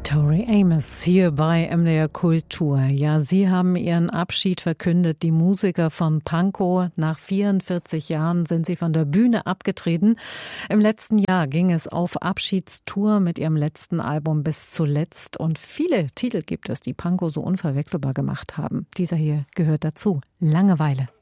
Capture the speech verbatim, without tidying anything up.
Tori Amos hier bei M D R Kultur. Ja, Sie haben Ihren Abschied verkündet. Die Musiker von Pankow. Nach vierundvierzig Jahren sind Sie von der Bühne abgetreten. Im letzten Jahr ging es auf Abschiedstour mit Ihrem letzten Album Bis zuletzt. Und viele Titel gibt es, die Pankow so unverwechselbar gemacht haben. Dieser hier gehört dazu. Langeweile.